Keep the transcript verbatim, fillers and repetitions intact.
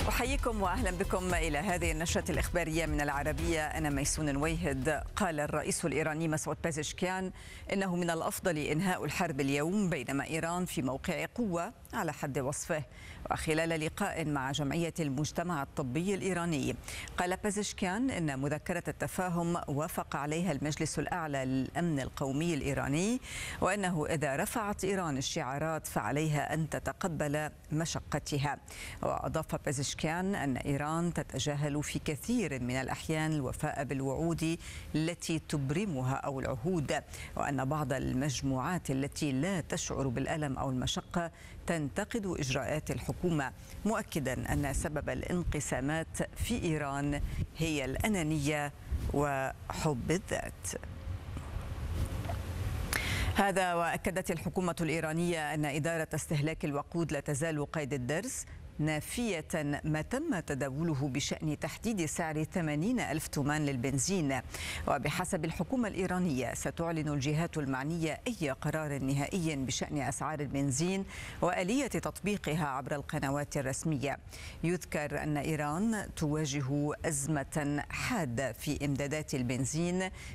أحييكم وأهلا بكم إلى هذه النشرة الإخبارية من العربية. أنا ميسون ويهد. قال الرئيس الإيراني مسعود بازشكيان إنه من الأفضل إنهاء الحرب اليوم، بينما إيران في موقع قوة على حد وصفه. وخلال لقاء مع جمعية المجتمع الطبي الإيراني، قال بازشكيان إن مذكرة التفاهم وافق عليها المجلس الأعلى للأمن القومي الإيراني، وأنه إذا رفعت إيران الشعارات فعليها أن تتقبل مشقتها. وأضاف بازشكيان أن إيران تتجاهل في كثير من الأحيان الوفاء بالوعود التي تبرمها أو العهود، وأن بعض المجموعات التي لا تشعر بالألم أو المشقة تنتقد إجراءات الحكومة، مؤكدا أن سبب الانقسامات في إيران هي الأنانية وحب الذات. هذا وأكدت الحكومة الإيرانية أن إدارة استهلاك الوقود لا تزال قيد الدرس، نافية ما تم تداوله بشأن تحديد سعر ثمانين ألف تومان للبنزين. وبحسب الحكومة الإيرانية ستعلن الجهات المعنية أي قرار نهائي بشأن أسعار البنزين وآلية تطبيقها عبر القنوات الرسمية. يذكر أن إيران تواجه أزمة حادة في إمدادات البنزين